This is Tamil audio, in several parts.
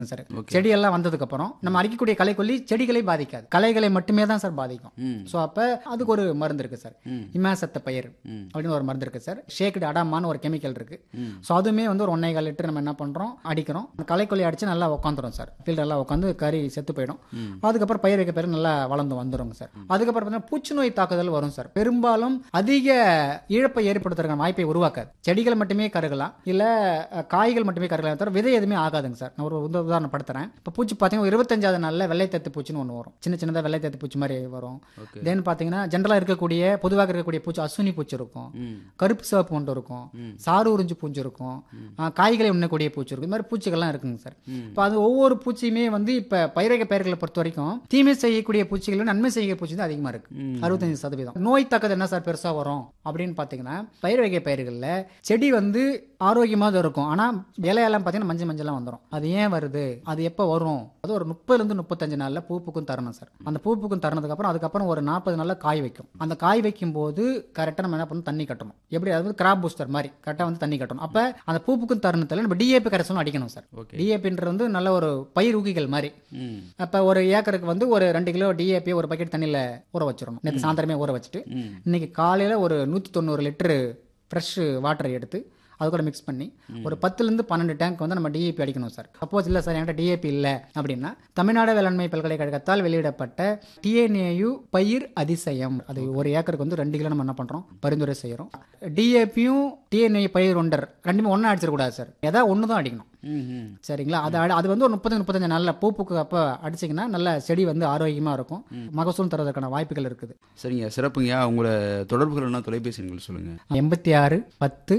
சார். செடியெல்லாம் வந்ததுக்கு அப்புறம் நம்ம அடிக்கக்கூடிய களைக்கொல்லி செடிகளை பாதிக்காது, களைகளை மட்டுமே தான் சார் பாதிக்கும். ஸோ அப்ப அதுக்கு ஒரு மருந்து இருக்கு சார், இமாசத்த பயிர் அப்படின்னு ஒரு மருந்து இருக்கு சார். ஷேக்டு அடாமான்னு ஒரு கெமிக்கல் இருக்கு. ஸோ அதுவுமே வந்து ஒரு 1.25 லிட்டர் நம்ம என்ன பண்றோம் அடிக்கிறோம். களைக்கொல்லி அடிச்சு நல்லா உட்காந்துரும் சார், ஃபீல்டு எல்லாம் உட்காந்து கறி செத்து போயிடும். அதுக்கப்புறம் பயிர் வைக்க பயிர் நல்லா வளர்ந்து வந்துடும் சார். அதுக்கப்புறம் பார்த்தீங்கன்னா பூச்சிநோய் தாக்குதல் வரும் சார். பெரும்பாலும் அதிக இழப்பை ஏற்படுத்துறதுக்கான வாய்ப்பை உருவாக்காது. செடிகள் மட்டுமே கருகலாம், இல்ல காய்கள் மட்டுமே கருகலாம், தவிர விதை எதுவுமே ஆகாதுங்க சார். நான் ஒரு உதாரணம் படுத்துறேன். இப்போ பூச்சி பார்த்தீங்கன்னா 25வது நாளில் வெள்ளைத்தத்து பூச்சின்னு ஒன்று வரும், சின்ன சின்னதாக வெள்ளைத்தத்து பூச்சி மாதிரி வரும். தென் பார்த்தீங்கன்னா ஜென்ரலாக இருக்கக்கூடிய பொதுவாக இருக்கக்கூடிய பூச்சி அசுனி பூச்சி இருக்கும், கருப்பு சிவப்பு ஒன்று இருக்கும், சாறு உறிஞ்சு பூச்சி இருக்கும், காய்களை உண்ணக்கூடிய பூச்சி இருக்கும். இது மாதிரி பூச்சிகள்லாம் இருக்குங்க சார். இப்போ அது ஒவ்வொரு பூச்சியுமே வந்து இப்போ பயிரக பயிர்களை பொறுத்த வரைக்கும் தீமை செய்யக்கூடிய பூச்சிகள் நன்மை செய்யக்கூடிய பூச்சி தான் அதிகமாக இருக்கு, 65%. நோய் தாக்கது என்ன சார் பெருசாக வரும் அப்படின்னு பார்த்தீங்கன்னா பயிர் வகை பயிர்களில் செடி வந்து ஆரோக்கியமாக இருக்கும், ஆனால் இலையெல்லாம் பார்த்தீங்கன்னா மஞ்சள் மஞ்சளாக வந்துடும். அது ஏன் வருது, அது எப்போ வரும்? அது ஒரு 30-35 நாளில் பூப்புக்கும் தரணும் சார். அந்த பூப்புக்கும் தரனதுக்கு அப்புறம் அதுக்கப்புறம் ஒரு 40 நாளில் காய் வைக்கும். அந்த காய் வைக்கும் போது கரெக்டாக நம்ம என்ன பண்ணணும், தண்ணி கட்டணும். எப்படி அதாவது கிராப் பூஸ்டர் மாதிரி கரெக்டாக வந்து தண்ணி கட்டணும். அப்போ அந்த பூப்புக்கும் தருணத்தில் நம்ம டிஏபி கரைசலும் அடிக்கணும் சார். டிஏபின்றது வந்து நல்ல ஒரு பயிர் ஊக்கிகள் மாதிரி. அப்போ ஒரு ஏக்கருக்கு வந்து ஒரு 2 கிலோ டிஏபி ஒரு பக்கெட் தண்ணியில் ஊற வச்சிடணும். நேற்று சாயந்தரமே ஊற வச்சுட்டு இன்னைக்கு காலையில் ஒரு 190 லிட்டரு ஃப்ரெஷ் வாட்டரை எடுத்து அது கூட மிக்ஸ் பண்ணி ஒரு 10-12 டேங்க் வந்து நம்ம டிஏபி அடிக்கணும் சார். சப்போஸ் இல்லை சார் என்கிட்ட டிஏபி இல்லை அப்படின்னா தமிழ்நாடு வேளாண்மை பல்கலைக்கழகத்தால் வெளியிடப்பட்ட டிஎன்ஏயு பயிர் அதிசயம், அது ஒரு ஏக்கருக்கு வந்து 2 கிலோ நம்ம என்ன பண்றோம் பரிந்துரை செய்யறோம். டிஏபியும் டிஎன்ஏ பயிர் ஒண்டர் ரெண்டுமே ஒன்றா அடிச்சிடக்கூடாது சார், ஏதாவது ஒன்று தான் அடிக்கணும். சரிங்களா? அது வந்து ஒரு 30-35 நாளில் பூப்புக்கு அப்போ அடிச்சிங்கன்னா நல்ல செடி வந்து ஆரோக்கியமாக இருக்கும், மகசூல் தருவதற்கான வாய்ப்புகள் இருக்குது. சரிங்க, சிறப்புங்க. உங்களை தொடர்புகள்னா தொலைபேசி எண்கள் சொல்லுங்க. 86 10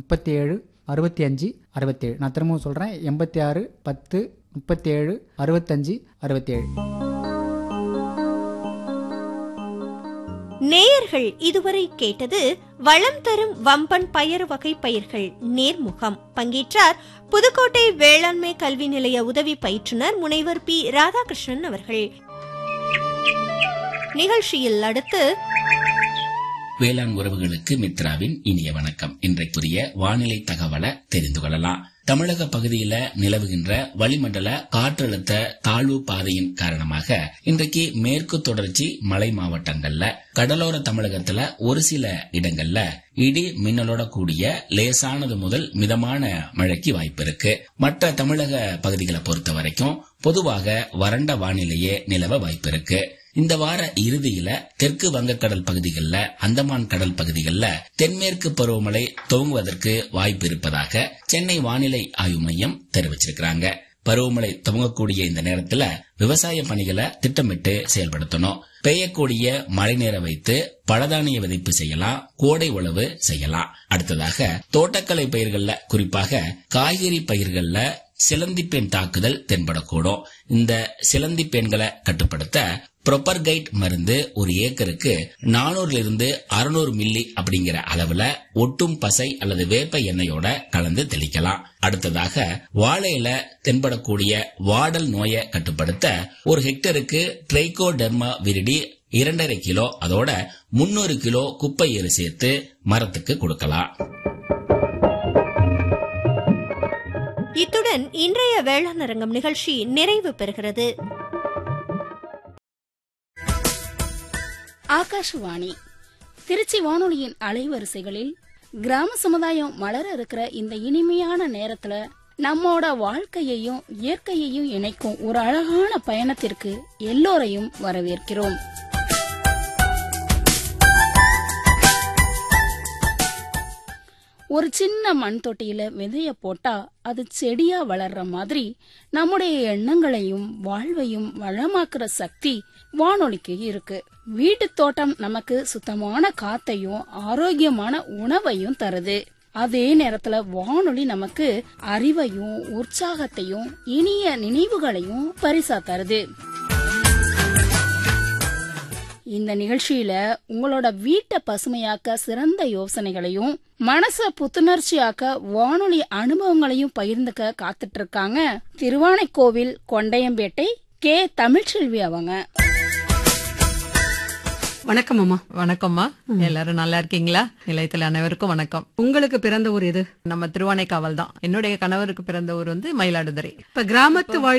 37 65 67. நான் திரும்பவும் சொல்றேன், 86 10 37 65 67. நேயர்கள் இதுவரை கேட்டது வளம் தரும் வம்பன் பயறு வகை பயிர்கள் நேர்முகம். பங்கேற்றார் புதுக்கோட்டை வேளாண்மை கல்வி நிலைய உதவி பயிற்றுனர் முனைவர் பி ராதாகிருஷ்ணன் அவர்கள். நிகழ்ச்சியில் அடுத்து வேளாண் உறவுகளுக்கு மித்ராவின் இனிய வணக்கம். இன்றைக்குரிய வானிலை தகவலை தெரிந்து கொள்ளலாம். தமிழக பகுதியில நிலவுகின்ற வளிமண்டல காற்றழுத்த தாழ்வு பாதையின் காரணமாக இன்றைக்கு மேற்கு தொடர்ச்சி மலை மாவட்டங்கள்ல, கடலோர தமிழகத்துல ஒரு சில இடங்கள்ல இடி மின்னலோட கூடிய லேசானது முதல் மிதமான மழைக்கு வாய்ப்பு இருக்கு. மற்ற தமிழக பகுதிகளை பொறுத்த வரைக்கும் பொதுவாக வறண்ட வானிலையே நிலவ வாய்ப்பு இருக்கு. இந்த வார இறுதியில தெற்கு வங்கக்கடல் பகுதிகளில், அந்தமான் கடல் பகுதிகளில் தென்மேற்கு பருவமழை துவங்குவதற்கு வாய்ப்பு இருப்பதாக சென்னை வானிலை ஆய்வு மையம் தெரிவிச்சிருக்கிறாங்க. பருவமழை துவங்கக்கூடிய இந்த நேரத்துல விவசாய பணிகளை திட்டமிட்டு செயல்படுத்தணும். பெய்யக்கூடிய மழை நேர வைத்து பழதானிய விதைப்பு செய்யலாம், கோடை உழவு செய்யலாம். அடுத்ததாக தோட்டக்கலை பயிர்கள்ல, குறிப்பாக காய்கறி பயிர்கள்ல சிலந்திப்பேன் தாக்குதல் தென்படக்கூடும். இந்த சிலந்திப்பேன்களை கட்டுப்படுத்த ப்ரொபர்கைட் மருந்து ஒரு ஏக்கருக்கு 400-600 மில்லி அப்படிங்கிற அளவுல ஒட்டும் பசை அல்லது வேப்ப எண்ணெயோட கலந்து தெளிக்கலாம். அடுத்ததாக வாழையில தென்படக்கூடிய வாடல் நோயை கட்டுப்படுத்த ஒரு ஹெக்டருக்கு ட்ரைகோடெர்மா விரிடி 2.5 கிலோ, அதோட 300 கிலோ குப்பை எரு சேர்த்து மரத்துக்கு கொடுக்கலாம். இத்துடன் இன்றைய வேளாண் அரங்கம் நிகழ்ச்சி நிறைவு பெறுகிறது. ஆகாஷவாணி திருச்சி வானொலியின் அலைவரிசைகளில் கிராம சமுதாயம் மலர இருக்கிற இந்த இனிமையான நேரத்துல நம்மோட வாழ்க்கையையும் இயற்கையையும் இணைக்கும் ஒரு அழகான பயணத்திற்கு எல்லோரையும் வரவேற்கிறோம். ஒரு சின்ன மண் தொட்டியில விதைய போட்டா அது செடியா வளர்ற மாதிரி நம்முடைய எண்ணங்களையும் வாழ்வையும் வளமாக்குற சக்தி வானொலிக்கு இருக்கு. வீட்டு தோட்டம் நமக்கு சுத்தமான காத்தையும் ஆரோக்கியமான உணவையும் தருது. அதே நேரத்துல வானொலி நமக்கு அறிவையும் உற்சாகத்தையும் இனிய நினைவுகளையும் பரிசா தருது. இந்த நிகழ்ச்சியில உங்களோட வீட்டை பசுமையாக்க சிறந்த யோசனைகளையும் மனச புத்துணர்ச்சியாக்க வானொலி அனுபவங்களையும் பகிர்ந்துக்க காத்துட்டு இருக்காங்க திருவானைக்கோவில் கொண்டையம்பேட்டை கே தமிழ்ச்செல்வி அவங்க. வணக்கம் அம்மா. வணக்கம்மா. எல்லாரும் நல்லா இருக்கீங்களா? நிலையத்தில் அனைவருக்கும் வணக்கம். உங்களுக்கு பிறந்த ஊர் எது? நம்ம திருவானைக்காவல் தான். என்னுடைய கணவருக்கு பிறந்த ஊர் வந்து மயிலாடுதுறை. இப்ப கிராமத்து